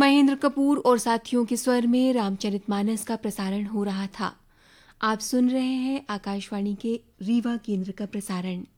महेंद्र कपूर और साथियों के स्वर में रामचरितमानस का प्रसारण हो रहा था। आप सुन रहे हैं आकाशवाणी के रीवा केंद्र का प्रसारण।